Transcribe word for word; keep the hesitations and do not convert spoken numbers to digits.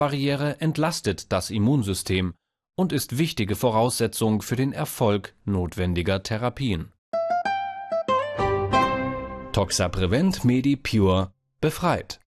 Barriere entlastet das Immunsystem und ist wichtige Voraussetzung für den Erfolg notwendiger Therapien. Toxaprevent MediPure befreit.